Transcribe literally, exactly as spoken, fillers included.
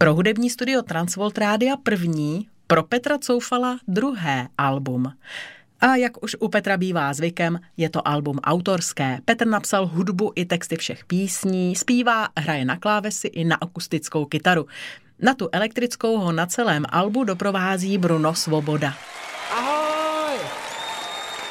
Pro hudební studio Transvolt Rádia první, pro Petra Coufala druhé album. A jak už u Petra bývá zvykem, je to album autorské. Petr napsal hudbu i texty všech písní, zpívá, hraje na klávesy i na akustickou kytaru. Na tu elektrickou ho na celém albu doprovází Bruno Svoboda.